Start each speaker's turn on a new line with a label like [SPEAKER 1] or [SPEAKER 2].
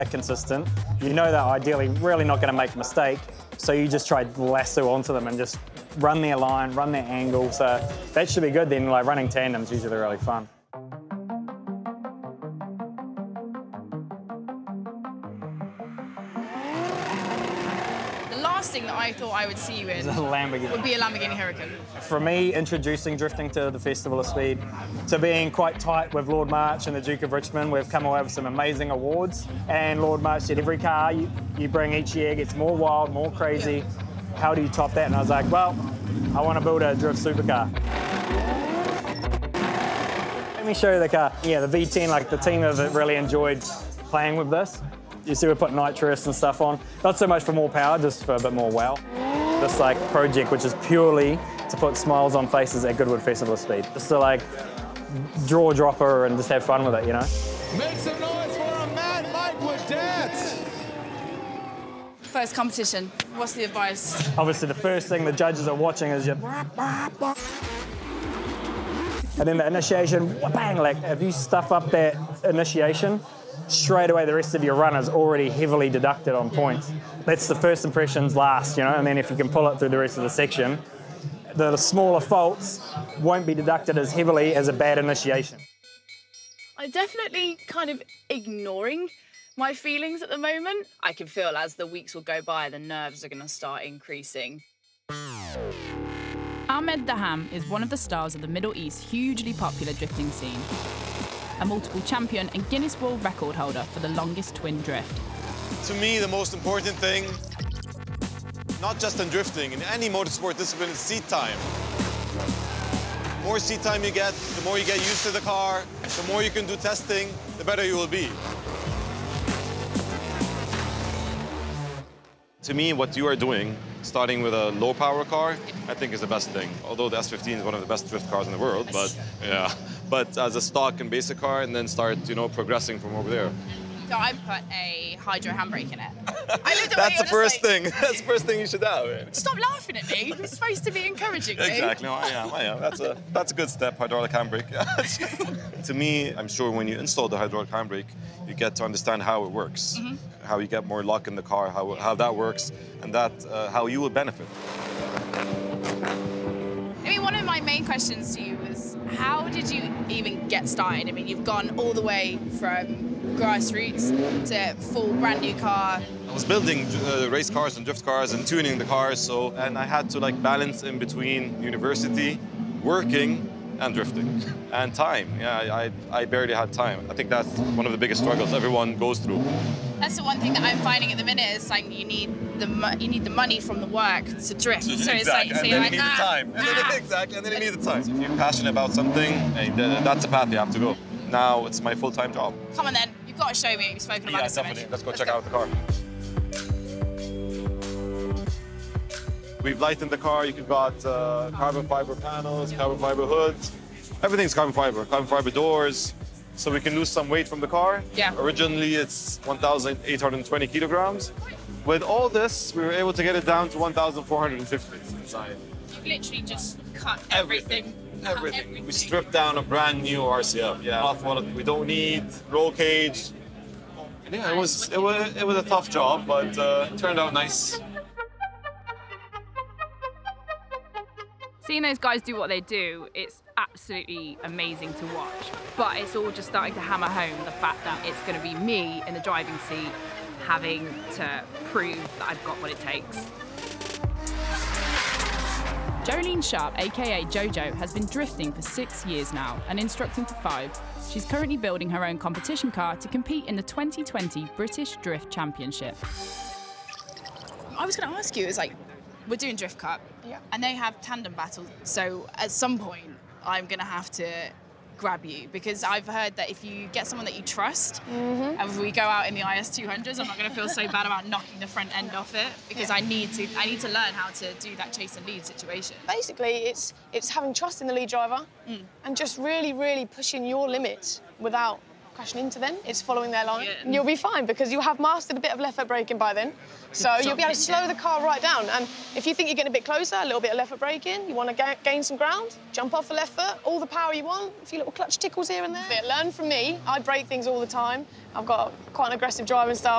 [SPEAKER 1] consistent. You know they're ideally really not going to make a mistake, so you just try to lasso onto them and just run their line, run their angle. So that should be good then. Like running tandems usually really fun.
[SPEAKER 2] The last thing that I thought I would see you in would be a Lamborghini Huracan.
[SPEAKER 1] For me, introducing drifting to the Festival of Speed, to being quite tight with Lord March and the Duke of Richmond, we've come away with some amazing awards. And Lord March said every car you bring each year gets more wild, more crazy. How do you top that? And I was like, well, I want to build a drift supercar. Let me show you the car. Yeah, the V10, like the team have really enjoyed playing with this. You see we put nitrous and stuff on. Not so much for more power, just for a bit more wow. This like project, which is purely to put smiles on faces at Goodwood Festival of Speed. Just to like draw dropper and just have fun with it, you know?
[SPEAKER 3] Make some noise for a man Mike would dance.
[SPEAKER 2] First competition, what's the advice?
[SPEAKER 1] Obviously the first thing the judges are watching is your and then the initiation, bang, like if you stuff up that initiation, straight away the rest of your run is already heavily deducted on points. That's the first impressions last, you know, and then if you can pull it through the rest of the section, the smaller faults won't be deducted as heavily as a bad initiation.
[SPEAKER 2] I'm definitely kind of ignoring my feelings at the moment. I can feel as the weeks will go by, the nerves are going to start increasing.
[SPEAKER 4] Ahmed Daham is one of the stars of the Middle East's hugely popular drifting scene. A multiple champion and Guinness World Record holder for the longest twin drift.
[SPEAKER 5] To me, the most important thing, not just in drifting, in any motorsport discipline, is seat time. The more seat time you get, the more you get used to the car, the more you can do testing, the better you will be. To me, what you are doing, starting with a low-power car, I think is the best thing. Although the S15 is one of the best drift cars in the world, but as a stock and basic car, and then start, progressing from over there.
[SPEAKER 2] So I put a hydro handbrake in it.
[SPEAKER 5] That's the first thing. That's the first thing you should have.
[SPEAKER 2] Stop laughing at me. You're supposed to be encouraging me.
[SPEAKER 5] Exactly. I am. That's a good step, hydraulic handbrake. To me, I'm sure when you install the hydraulic handbrake, you get to understand how it works, how you get more luck in the car, how that works, and how you will benefit.
[SPEAKER 2] I mean, one of my main questions to you was, how did you even get started? I mean, you've gone all the way from grassroots to full brand new car.
[SPEAKER 5] I was building race cars and drift cars and tuning the cars, and I had to balance in between university, working, and drifting, and time. Yeah, I barely had time. I think that's one of the biggest struggles everyone goes through.
[SPEAKER 2] That's the one thing that I'm finding at the minute is like you need the money from the work to drift. So it's like,
[SPEAKER 5] and then you need the time. Exactly, and then you need the time. So if you're passionate about something, that's the path you have to go. Now it's my full-time job.
[SPEAKER 2] Come on then, you've got to show me. You've spoken about this so much.
[SPEAKER 5] Let's go check out the car. We've lightened the car. You've got carbon fiber panels, carbon fiber hoods. Everything's carbon fiber doors. So we can lose some weight from the car.
[SPEAKER 2] Yeah.
[SPEAKER 5] Originally, it's 1,820 kilograms. With all this, we were able to get it down to 1,450 inside.
[SPEAKER 2] You've literally just cut everything.
[SPEAKER 5] Everything. We stripped down a brand new RCF. Yeah. We don't need roll cage. Yeah, it was a tough job, but it turned out nice.
[SPEAKER 4] Seeing those guys do what they do, it's absolutely amazing to watch. But it's all just starting to hammer home the fact that it's going to be me in the driving seat having to prove that I've got what it takes. Jolene Sharp, aka Jojo, has been drifting for 6 years now and instructing for 5. She's currently building her own competition car to compete in the 2020 British Drift Championship.
[SPEAKER 2] I was going to ask you, we're doing Drift Cup, and they have tandem battles. So at some point, I'm going to have to grab you, because I've heard that if you get someone that you trust, and if we go out in the IS200s, I'm not going to feel so bad about knocking the front end off it, because I need to learn how to do that chase and lead situation.
[SPEAKER 6] Basically, it's having trust in the lead driver and just really, really pushing your limits without crashing into them. It's following their line. And you'll be fine, because you'll have mastered a bit of left foot braking by then. So you'll be able to slow the car right down. And if you think you're getting a bit closer, a little bit of left foot braking, you want to gain some ground, jump off the left foot, all the power you want, a few little clutch tickles here and there. Learn from me. I brake things all the time. I've got quite an aggressive driving style.